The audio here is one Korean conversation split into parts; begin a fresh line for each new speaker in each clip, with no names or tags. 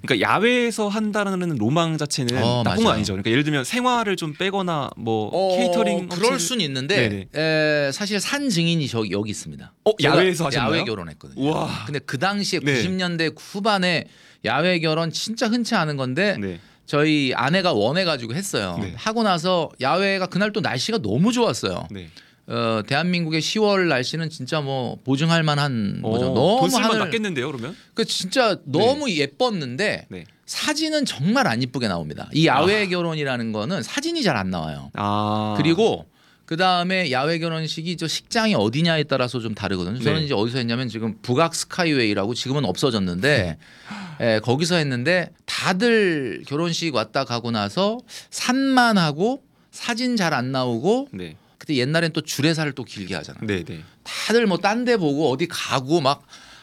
그러니까 야외에서 한다는 로망 자체는 나쁜 건
맞아요.
아니죠. 그러니까 예를 들면 생활을 좀 빼거나 뭐 케이터링
그럴 순 있는데 사실 산 증인이 여기 있습니다.
야외에서 하셨나요?
야외 결혼했거든요.
우와.
근데 그 당시에
네.
90년대 후반에 야외 결혼 진짜 흔치 않은 건데
네.
저희 아내가 원해가지고 했어요.
네.
하고 나서 야외가 그날 또 날씨가 너무 좋았어요.
네.
대한민국의 10월 날씨는 진짜 뭐 보증할 만한 거죠. 너무
돈쓸만 났겠는데요, 그러면?
그 진짜 너무 예뻤는데
네.
사진은 정말 안 이쁘게 나옵니다. 이 야외 결혼이라는 거는 사진이 잘 안 나와요. 그리고 그 다음에 야외 결혼식이 저 식장이 어디냐에 따라서 좀 다르거든요. 저는 이제 어디서 했냐면 지금 북악 스카이웨이라고 지금은 없어졌는데 거기서 했는데 다들 결혼식 왔다 가고 나서 산만 하고 사진 잘 안 나오고
네.
그때 옛날엔 또 주례사를 또 길게 하잖아요.
네, 네.
다들 뭐 딴 데 보고 어디 가고 막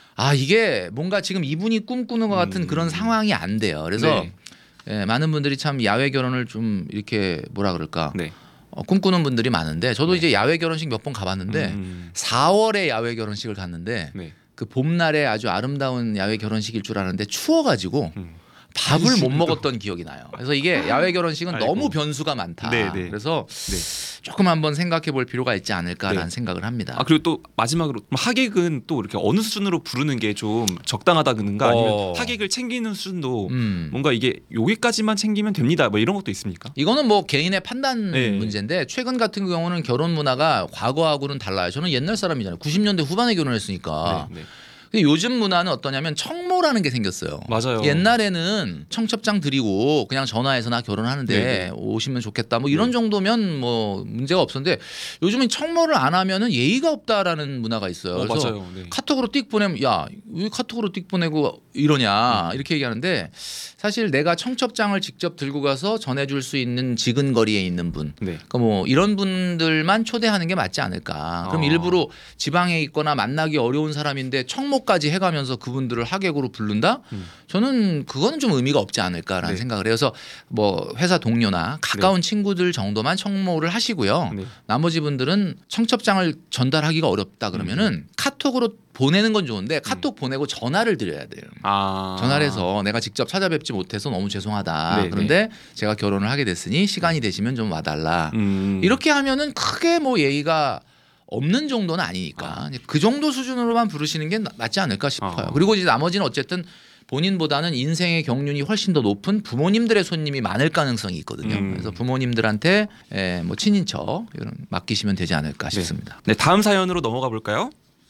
이게 뭔가 지금 이분이 꿈꾸는 것 같은 그런 상황이 안 돼요. 그래서 많은 분들이 참 야외 결혼을 좀 이렇게 뭐라 그럴까
네.
꿈꾸는 분들이 많은데 저도 이제 야외 결혼식 몇 번 가봤는데 4월에 야외 결혼식을 갔는데
네.
그 봄날에 아주 아름다운 야외 결혼식일 줄 알았는데 추워가지고 밥을 못 먹었던 기억이 나요. 그래서 이게 야외 결혼식은 너무 변수가 많다.
네네.
그래서 조금 한번 생각해 볼 필요가 있지 않을까라는 생각을 합니다.
그리고 또 마지막으로 하객은 또 이렇게 어느 수준으로 부르는 게 좀 적당하다는가 아니면 하객을 챙기는 수준도 뭔가 이게 여기까지만 챙기면 됩니다. 뭐 이런 것도 있습니까?
이거는 뭐 개인의 판단 문제인데 최근 같은 경우는 결혼 문화가 과거하고는 달라요. 저는 옛날 사람이잖아요. 90년대 후반에 결혼했으니까.
네.
근데 요즘 문화는 어떠냐면 청모라는 게 생겼어요.
맞아요.
옛날에는 청첩장 드리고 그냥 전화해서 나 결혼하는데 오시면 좋겠다. 뭐 이런 정도면 뭐 문제가 없었는데 요즘은 청모를 안 하면은 예의가 없다라는 문화가 있어요. 그래서
맞아요. 네.
카톡으로 띡 보내면 야, 왜 카톡으로 띡 보내고 이러냐 이렇게 얘기하는데 사실 내가 청첩장을 직접 들고 가서 전해줄 수 있는 지근거리에 있는 분, 그러니까 뭐 이런 분들만 초대하는 게 맞지 않을까. 그럼 일부러 지방에 있거나 만나기 어려운 사람인데 청모까지 해가면서 그분들을 하객으로 부른다? 저는 그거는 좀 의미가 없지 않을까라는 생각을 해요. 그래서 뭐 회사 동료나 가까운 친구들 정도만 청모를 하시고요. 나머지 분들은 청첩장을 전달하기가 어렵다 그러면은 카톡으로 보내는 건 좋은데 카톡 보내고 전화를 드려야 돼요. 전화를 해서 내가 직접 찾아뵙지 못해서 너무 죄송하다. 그런데 제가 결혼을 하게 됐으니 시간이 되시면 좀 와달라. 이렇게 하면은 크게 뭐 예의가 없는 정도는 아니니까 그 정도 수준으로만 부르시는 게 낫지 않을까 싶어요. 그리고 이제 나머지는 어쨌든 본인보다는 인생의 경륜이 훨씬 더 높은 부모님들의 손님이 많을 가능성이 있거든요. 그래서 부모님들한테 뭐 친인척 이런 맡기시면 되지 않을까 싶습니다.
네, 다음 사연으로 넘어가 볼까요?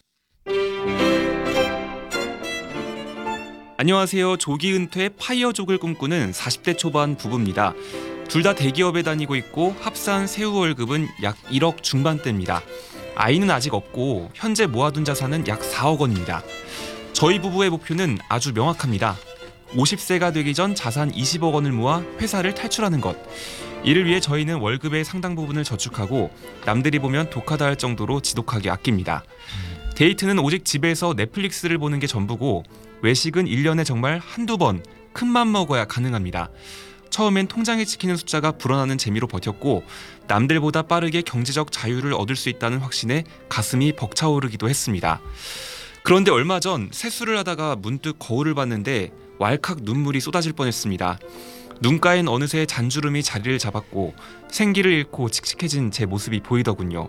안녕하세요. 조기 은퇴 파이어족을 꿈꾸는 40대 초반 부부입니다. 둘 다 대기업에 다니고 있고 합산 세후 월급은 약 1억 중반대입니다. 아이는 아직 없고 현재 모아둔 자산은 약 4억 원입니다. 저희 부부의 목표는 아주 명확합니다. 50세가 되기 전 자산 20억 원을 모아 회사를 탈출하는 것. 이를 위해 저희는 월급의 상당 부분을 저축하고 남들이 보면 독하다 할 정도로 지독하게 아낍니다. 데이트는 오직 집에서 넷플릭스를 보는 게 전부고 외식은 1년에 정말 한두 번 큰맘 먹어야 가능합니다. 처음엔 통장에 찍히는 숫자가 불어나는 재미로 버텼고 남들보다 빠르게 경제적 자유를 얻을 수 있다는 확신에 가슴이 벅차오르기도 했습니다. 그런데 얼마 전 세수를 하다가 문득 거울을 봤는데 왈칵 눈물이 쏟아질 뻔했습니다. 눈가엔 어느새 잔주름이 자리를 잡았고 생기를 잃고 칙칙해진 제 모습이 보이더군요.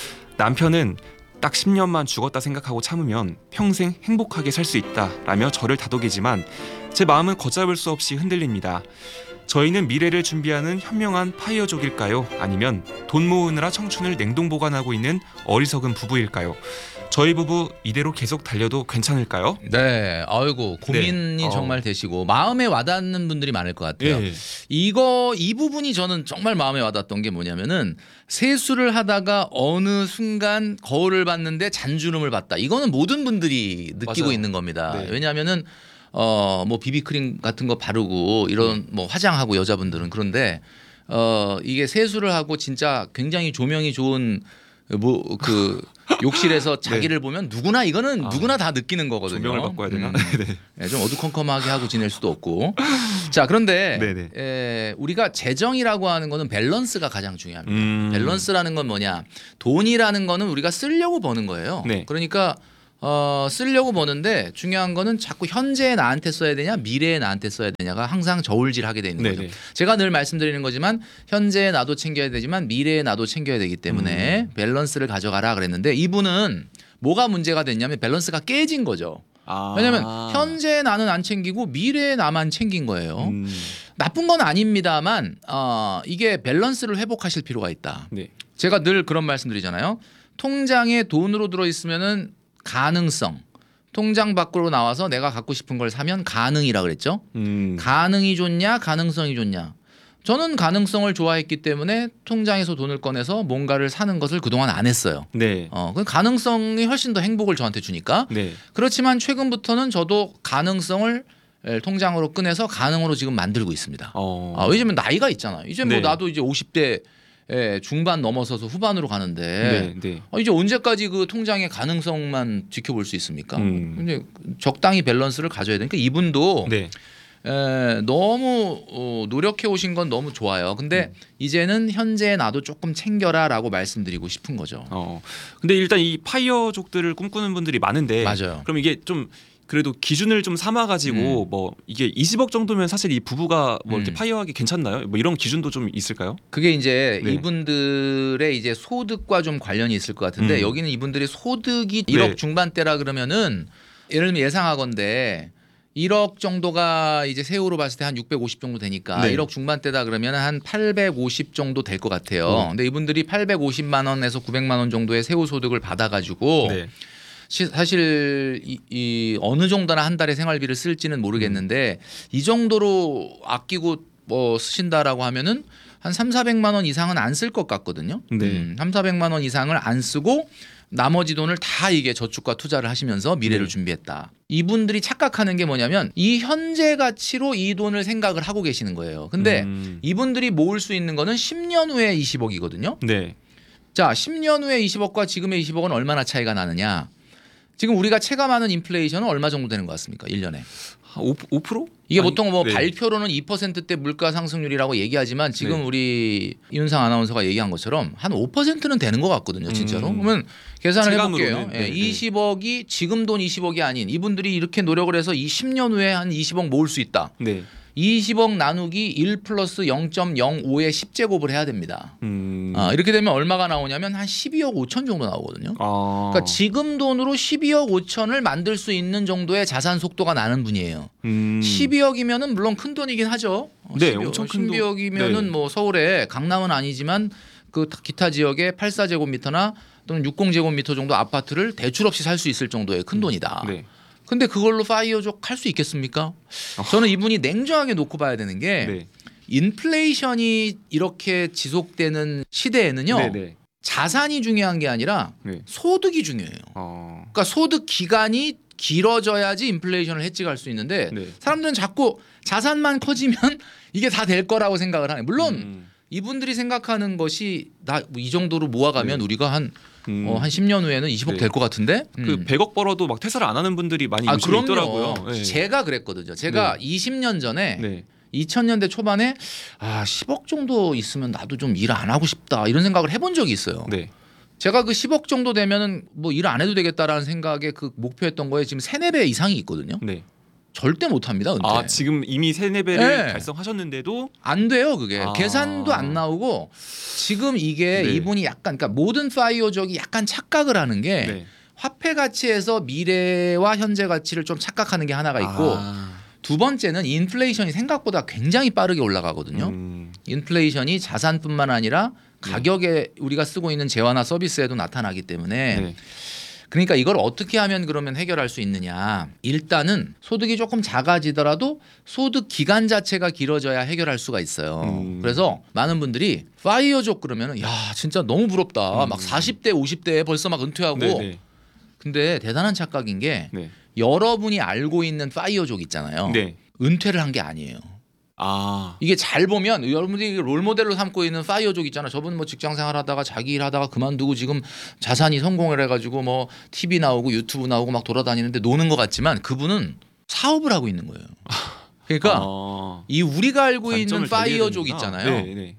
남편은 딱 10년만 죽었다 생각하고 참으면 평생 행복하게 살 수 있다라며 저를 다독이지만 제 마음은 걷잡을 수 없이 흔들립니다. 저희는 미래를 준비하는 현명한 파이어족일까요? 아니면 돈 모으느라 청춘을 냉동 보관하고 있는 어리석은 부부일까요? 저희 부부 이대로 계속 달려도 괜찮을까요?
네, 아이고 고민이 정말 되시고 마음에 와닿는 분들이 많을 것 같아요. 이 부분이 저는 정말 마음에 와닿았던 게 뭐냐면은 세수를 하다가 어느 순간 거울을 봤는데 잔주름을 봤다. 이거는 모든 분들이 느끼고 있는 겁니다. 왜냐하면은 뭐 비비크림 같은 거 바르고 이런 뭐 화장하고 여자분들은 그런데 이게 세수를 하고 진짜 굉장히 조명이 좋은 뭐 그 욕실에서 자기를 보면 누구나 이거는 누구나 다 느끼는 거거든요.
조명을 바꿔야 되나?
좀 어두컴컴하게 하고 지낼 수도 없고. 자, 그런데 우리가 재정이라고 하는 거는 밸런스가 가장 중요합니다. 밸런스라는 건 뭐냐? 돈이라는 거는 우리가 쓰려고 버는 거예요. 그러니까 쓰려고 보는데 중요한 거는 자꾸 현재의 나한테 써야 되냐 미래의 나한테 써야 되냐가 항상 저울질하게 되는 거죠.
네네.
제가 늘 말씀드리는 거지만 현재의 나도 챙겨야 되지만 미래의 나도 챙겨야 되기 때문에 밸런스를 가져가라 그랬는데 이분은 뭐가 문제가 됐냐면 밸런스가 깨진 거죠. 왜냐하면 현재의 나는 안 챙기고 미래의 나만 챙긴 거예요. 나쁜 건 아닙니다만 이게 밸런스를 회복하실 필요가 있다.
네.
제가 늘 그런 말씀드리잖아요. 통장에 돈으로 들어있으면은 가능성, 통장 밖으로 나와서 내가 갖고 싶은 걸 사면 가능이라 그랬죠. 가능이 좋냐 가능성이 좋냐. 저는 가능성을 좋아했기 때문에 통장에서 돈을 꺼내서 뭔가를 사는 것을 그동안 안 했어요.
네.
그 가능성이 훨씬 더 행복을 저한테 주니까.
네.
그렇지만 최근부터는 저도 가능성을 통장으로 꺼내서 가능으로 지금 만들고 있습니다. 왜냐면 나이가 있잖아요. 이제 뭐
네.
나도 이제 50대 중반 넘어서서 후반으로 가는데
네.
이제 언제까지 그 통장의 가능성만 지켜볼 수 있습니까? 근데 적당히 밸런스를 가져야 되니까 이분도
네.
너무 노력해 오신 건 너무 좋아요. 근데 이제는 현재 나도 조금 챙겨라라고 말씀드리고 싶은 거죠.
근데 일단 이 파이어족들을 꿈꾸는 분들이 많은데
맞아요.
그럼 이게 좀 그래도 기준을 좀 삼아가지고 뭐 이게 20억 정도면 사실 이 부부가 뭐 이렇게 파이어하기 괜찮나요? 뭐 이런 기준도 좀 있을까요?
그게 이제
네.
이분들의 이제 소득과 좀 관련이 있을 것 같은데 여기는 이분들이 소득이 1억
네.
중반대라 그러면은 예를 들면 예상하건대 1억 정도가 이제 세후로 봤을 때 한 650 정도 되니까
네.
1억 중반대다 그러면 한 850 정도 될 것 같아요. 근데 이분들이 850만 원에서 900만 원 정도의 세후 소득을 받아가지고
네.
사실 이 어느 정도나 한 달에 생활비를 쓸지는 모르겠는데 이 정도로 아끼고 뭐 쓰신다라고 하면은 한 3,400만 원 이상은 안 쓸 것 같거든요.
네.
3,400만 원 이상을 안 쓰고 나머지 돈을 다 이게 저축과 투자를 하시면서 미래를
네.
준비했다. 이분들이 착각하는 게 뭐냐면 이 현재 가치로 이 돈을 생각을 하고 계시는 거예요. 근데 이분들이 모을 수 있는 거는 10년 후에 20억이거든요.
네.
자, 10년 후에 20억과 지금의 20억은 얼마나 차이가 나느냐? 지금 우리가 체감하는 인플레이션은 얼마 정도 되는 것 같습니까? 1년에.
5%?
이게 보통 뭐
네.
발표로는 2%대 물가 상승률이라고 얘기하지만 지금
네.
우리 이윤상 아나운서가 얘기한 것처럼 한 5%는 되는 것 같거든요, 진짜로. 그러면 계산을 해볼게요.
체감으로는, 네,
20억이 지금 돈 20억이 아닌 이분들이 이렇게 노력을 해서 이 10년 후에 한 20억 모을 수 있다.
네.
20억 나누기 1 플러스 0.05의 10제곱을 해야 됩니다. 이렇게 되면 얼마가 나오냐면 한 12억 5천 정도 나오거든요.
그러니까
지금 돈으로 12억 5천을 만들 수 있는 정도의 자산 속도가 나는 분이에요. 12억이면은 물론 큰 돈이긴 하죠.
네, 엄청 큰 돈.
12억이면은
네.
뭐 서울에 강남은 아니지만 그 기타 지역에 84제곱미터나 또는 60제곱미터 정도 아파트를 대출 없이 살 수 있을 정도의 큰 돈이다.
네.
근데 그걸로 파이어족 할 수 있겠습니까? 저는 이분이 냉정하게 놓고 봐야 되는 게
네.
인플레이션이 이렇게 지속되는 시대에는요.
네.
자산이 중요한 게 아니라
네.
소득이 중요해요. 그러니까 소득 기간이 길어져야지 인플레이션을 해치갈 수 있는데
네.
사람들은 자꾸 자산만 커지면 이게 다 될 거라고 생각을 하네. 물론 이분들이 생각하는 것이 나 이 정도로 모아가면
네.
우리가 한 10년 후에는 20억
네.
될 것 같은데
그 100억 벌어도 막 퇴사를 안 하는 분들이 많이 요즘에
그럼요.
있더라고요. 네.
제가 그랬거든요. 제가 20년 전에
네.
2000년대 초반에 10억 정도 있으면 나도 좀 일 안 하고 싶다 이런 생각을 해본 적이 있어요.
네.
제가 그 10억 정도 되면은 뭐 일 안 해도 되겠다라는 생각에 그 목표했던 거에 지금 3-4배 이상이 있거든요.
네.
절대 못 합니다. 은퇴.
지금 이미 3-4배를
네.
달성하셨는데도
안 돼요, 그게. 계산도 안 나오고 지금 이게
네.
이분이 약간 그러니까 모든 파이어족이 약간 착각을 하는 게
네.
화폐 가치에서 미래와 현재 가치를 좀 착각하는 게 하나가 있고 두 번째는 인플레이션이 생각보다 굉장히 빠르게 올라가거든요. 인플레이션이 자산뿐만 아니라 가격에 우리가 쓰고 있는 재화나 서비스에도 나타나기 때문에
네.
그러니까 이걸 어떻게 하면 그러면 해결할 수 있느냐. 일단은 소득이 조금 작아지더라도 소득 기간 자체가 길어져야 해결할 수가 있어요. 그래서 많은 분들이 파이어족 그러면은 야 진짜 너무 부럽다. 막 40대 50대에 벌써 막 은퇴하고
네.
근데 대단한 착각인 게
네.
여러분이 알고 있는 파이어족 있잖아요.
네.
은퇴를 한 게 아니에요. 이게 잘 보면 여러분들이 롤모델로 삼고 있는 파이어족 있잖아. 저분 뭐 직장 생활하다가 자기 일하다가 그만두고 지금 자산이 성공을 해가지고 뭐 TV 나오고 유튜브 나오고 막 돌아다니는데 노는 것 같지만 그분은 사업을 하고 있는 거예요. 그러니까 이 우리가 알고 있는 파이어족 있잖아요.
네.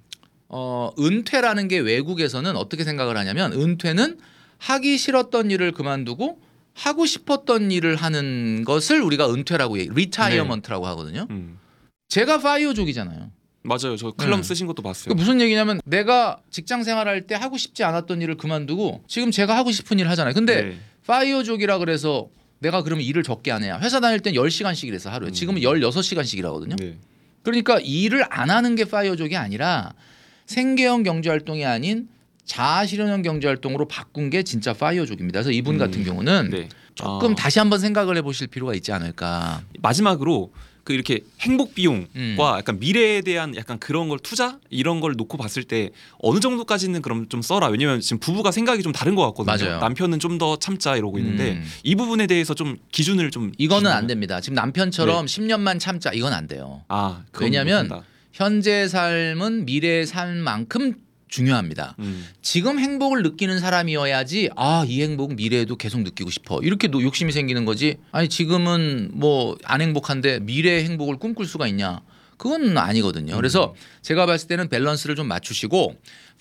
은퇴라는 게 외국에서는 어떻게 생각을 하냐면 은퇴는 하기 싫었던 일을 그만두고 하고 싶었던 일을 하는 것을 우리가 은퇴라고 리타이어먼트라고 하거든요. 제가 파이어족이잖아요.
맞아요. 저 클럼 쓰신 것도 봤어요.
무슨 얘기냐면 내가 직장 생활할 때 하고 싶지 않았던 일을 그만두고 지금 제가 하고 싶은 일을 하잖아요. 근데 파이어족이라 그래서 내가 그러면 일을 적게 안 해야. 회사 다닐 땐 10시간씩 일해서 하루에. 지금은 16시간씩 일하거든요. 그러니까 일을 안 하는 게 파이어족이 아니라 생계형 경제활동이 아닌 자아실현형 경제활동으로 바꾼 게 진짜 파이어족입니다. 그래서 이분 같은 경우는 조금 다시 한번 생각을 해보실 필요가 있지 않을까.
마지막으로 그 이렇게 행복 비용과 약간 미래에 대한 약간 그런 걸 투자 이런 걸 놓고 봤을 때 어느 정도까지는 그럼 좀 써라. 왜냐면 지금 부부가 생각이 좀 다른 것 같거든요.
맞아요.
남편은 좀 더 참자 이러고 있는데 이 부분에 대해서 좀 기준을 좀
이거는 안 됩니다. 지금 남편처럼 10년만 참자 이건 안 돼요.
그건
왜냐하면
못한다.
현재 삶은 미래의 삶만큼 중요합니다. 지금 행복을 느끼는 사람이어야지 이 행복 미래에도 계속 느끼고 싶어 이렇게 욕심이 생기는 거지. 아니 지금은 뭐 안 행복한데 미래의 행복을 꿈꿀 수가 있냐? 그건 아니거든요. 그래서 제가 봤을 때는 밸런스를 좀 맞추시고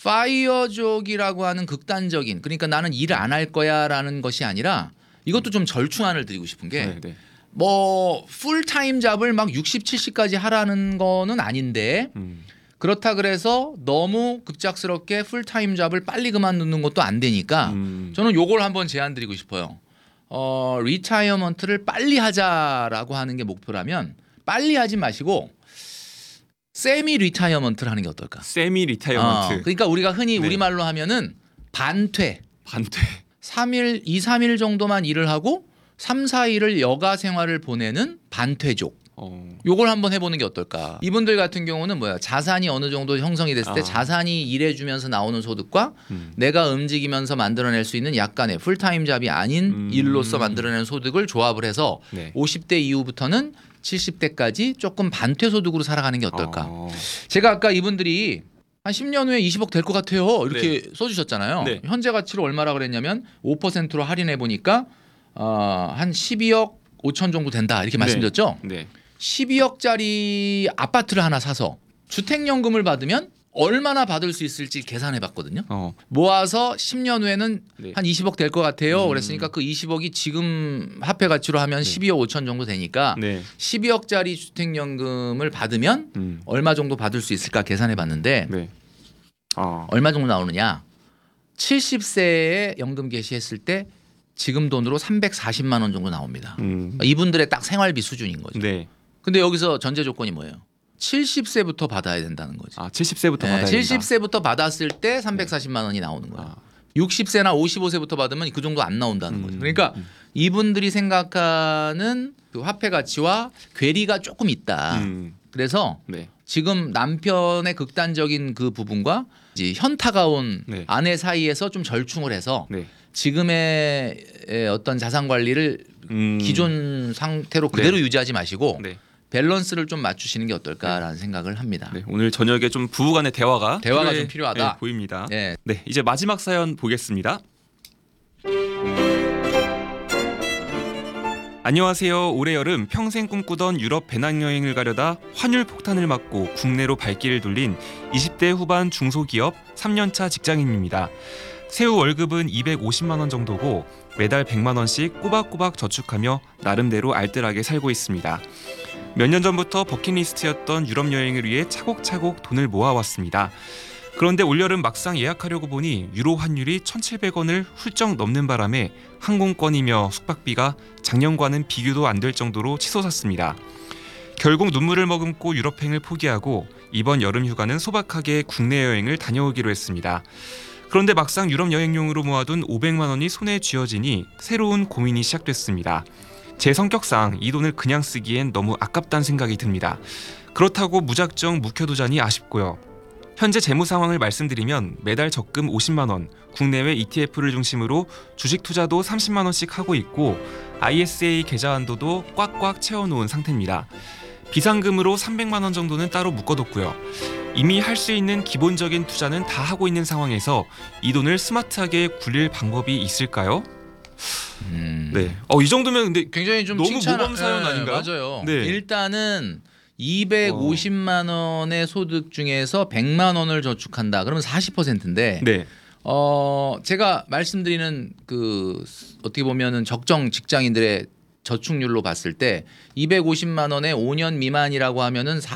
파이어족이라고 하는 극단적인 그러니까 나는 일을 안 할 거야라는 것이 아니라 이것도 좀 절충안을 드리고 싶은 게 뭐 풀타임 잡을 막 60, 70까지 하라는 거는 아닌데 그렇다 그래서 너무 급작스럽게 풀타임 잡을 빨리 그만두는 것도 안 되니까 저는 요걸 한번 제안 드리고 싶어요. 리타이어먼트를 빨리 하자라고 하는 게 목표라면 빨리 하지 마시고 세미 리타이어먼트를 하는 게 어떨까?
세미 리타이어먼트.
그러니까 우리가 흔히 우리말로 하면은 반퇴. 3일, 2, 3일 정도만 일을 하고 3, 4일을 여가 생활을 보내는 반퇴족. 요걸 한번 해보는 게 어떨까? 이분들 같은 경우는 뭐야? 자산이 어느 정도 형성이 됐을 때 자산이 일해주면서 나오는 소득과 내가 움직이면서 만들어낼 수 있는 약간의 풀타임 잡이 아닌 일로서 만들어내는 소득을 조합을 해서 50대 이후부터는 70대까지 조금 반퇴 소득으로 살아가는 게 어떨까? 제가 아까 이분들이 한 10년 후에 20억 될 것 같아요. 이렇게 써주셨잖아요. 현재 가치로 얼마라 그랬냐면 5%로 할인해 보니까 한 12억 5천 정도 된다 이렇게 말씀드렸죠. 12억짜리 아파트를 하나 사서 주택연금을 받으면 얼마나 받을 수 있을지 계산해 봤거든요. 모아서 10년 후에는 한 20억 될 것 같아요. 그랬으니까 그 20억이 지금 화폐 가치로 하면 12억 5천 정도 되니까 12억짜리 주택연금을 받으면 얼마 정도 받을 수 있을까 계산해 봤는데 얼마 정도 나오느냐. 70세에 연금 개시했을 때 지금 돈으로 340만 원 정도 나옵니다. 이분들의 딱 생활비 수준인 거죠. 근데 여기서 전제 조건이 뭐예요? 70세부터 받아야 된다는 거지.
70세부터 받아야 된다.
70세부터 받았을 때 340만 원이 나오는 거야. 60세나 55세부터 받으면 그 정도 안 나온다는 거죠. 그러니까 이분들이 생각하는 그 화폐 가치와 괴리가 조금 있다. 그래서 지금 남편의 극단적인 그 부분과 이제 현타가 온 아내 사이에서 좀 절충을 해서 지금의 어떤 자산 관리를 기존 상태로 그대로 유지하지 마시고 밸런스를 좀 맞추시는 게 어떨까라는 생각을 합니다.
오늘 저녁에 좀 부부간의 대화가
좀 필요하다.
보입니다. 이제 마지막 사연 보겠습니다. 안녕하세요. 올해 여름 평생 꿈꾸던 유럽 배낭여행을 가려다 환율 폭탄을 맞고 국내로 발길을 돌린 20대 후반 중소기업 3년차 직장인입니다. 세후 월급은 250만 원 정도고 매달 100만 원씩 꼬박꼬박 저축하며 나름대로 알뜰하게 살고 있습니다. 몇 년 전부터 버킷리스트였던 유럽 여행을 위해 차곡차곡 돈을 모아왔습니다. 그런데 올여름 막상 예약하려고 보니 유로 환율이 1,700원을 훌쩍 넘는 바람에 항공권이며 숙박비가 작년과는 비교도 안 될 정도로 치솟았습니다. 결국 눈물을 머금고 유럽행을 포기하고 이번 여름 휴가는 소박하게 국내 여행을 다녀오기로 했습니다. 그런데 막상 유럽 여행용으로 모아둔 500만 원이 손에 쥐어지니 새로운 고민이 시작됐습니다. 제 성격상 이 돈을 그냥 쓰기엔 너무 아깝다는 생각이 듭니다. 그렇다고 무작정 묵혀두자니 아쉽고요. 현재 재무 상황을 말씀드리면 매달 적금 50만 원, 국내외 ETF를 중심으로 주식 투자도 30만 원씩 하고 있고 ISA 계좌 한도도 꽉꽉 채워놓은 상태입니다. 비상금으로 300만 원 정도는 따로 묶어뒀고요. 이미 할 수 있는 기본적인 투자는 다 하고 있는 상황에서 이 돈을 스마트하게 굴릴 방법이 있을까요? 이 정도면 근데
굉장히 좀
너무 모범 사연 아닌가요?
맞아요. 일단은 250만 원의 소득 중에서 100만 원을 저축한다. 그러면 40%인데 제가 말씀드리는 그 어떻게 보면은 적정 직장인들의 저축률로 봤을 때 250만 원에 5년 미만이라고 하면은